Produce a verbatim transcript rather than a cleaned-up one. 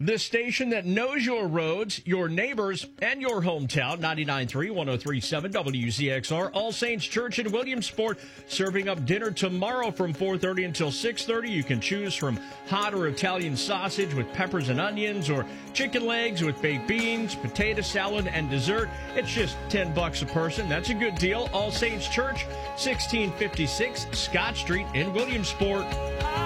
The station that knows your roads, your neighbors, and your hometown. ninety-nine point three, one oh three point seven W Z X R. All Saints Church in Williamsport, serving up dinner tomorrow from four thirty until six thirty. You can choose from hot or Italian sausage with peppers and onions, or chicken legs with baked beans, potato salad, and dessert. It's just ten bucks a person. That's a good deal. All Saints Church, sixteen fifty-six Scott Street in Williamsport.